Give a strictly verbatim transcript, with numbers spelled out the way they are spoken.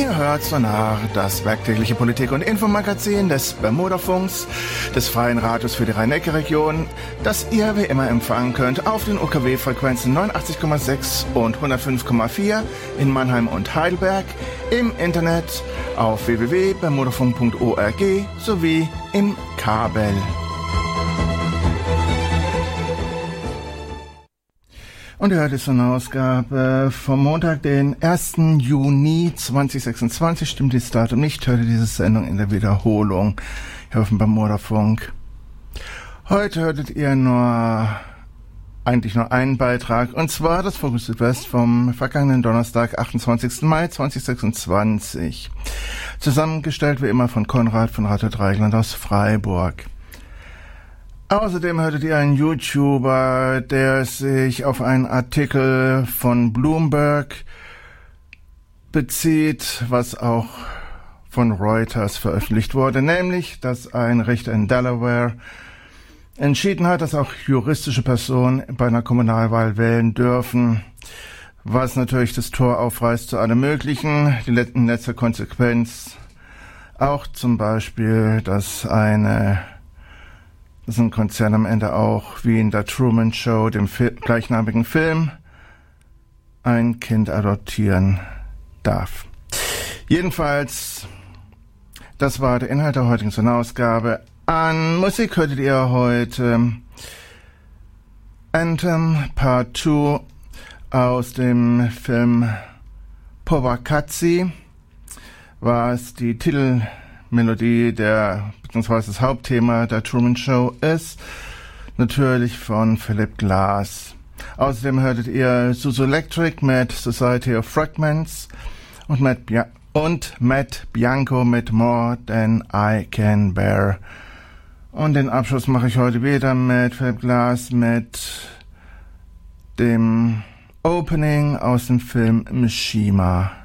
Ihr hört Sonar, das werktägliche Politik- und Infomagazin des Bermudafunks, des Freien Radios für die Rhein-Neckar-Region, das ihr wie immer empfangen könnt auf den U K W-Frequenzen neunundachtzig Komma sechs und hundertfünf Komma vier in Mannheim und Heidelberg, im Internet auf w w w punkt bermudafunk punkt org sowie im Kabel. Und ihr hört jetzt eine Ausgabe vom Montag, den ersten Juni zweitausendsechsundzwanzig. Stimmt dieses Datum nicht, hört ihr diese Sendung in der Wiederholung hier auf dem Bermudafunk. Heute hörtet ihr nur, eigentlich nur einen Beitrag, und zwar das Fokus Südwest vom vergangenen Donnerstag, achtundzwanzigsten Mai zweitausendsechsundzwanzig. Zusammengestellt wie immer von Konrad von Radio Dreieckland aus Freiburg. Außerdem hörtet ihr einen YouTuber, der sich auf einen Artikel von Bloomberg bezieht, was auch von Reuters veröffentlicht wurde, nämlich, dass ein Richter in Delaware entschieden hat, dass auch juristische Personen bei einer Kommunalwahl wählen dürfen, was natürlich das Tor aufreißt zu allem Möglichen. Die letzte Konsequenz auch zum Beispiel, dass eine dass ein Konzern am Ende auch, wie in der Truman Show, dem Fi- gleichnamigen Film, ein Kind adoptieren darf. Jedenfalls, das war der Inhalt der heutigen Sonarausgabe. An Musik hörtet ihr heute Anthem Part zwei aus dem Film Povakazi, was die Titelmelodie der beziehungsweise das Hauptthema der Truman Show ist, natürlich von Philip Glass. Außerdem hörtet ihr Suzu Electric mit Society of Fragments und Matt, Bia- und Matt Bianco mit More Than I Can Bear. Und den Abschluss mache ich heute wieder mit Philip Glass mit dem Opening aus dem Film Mishima.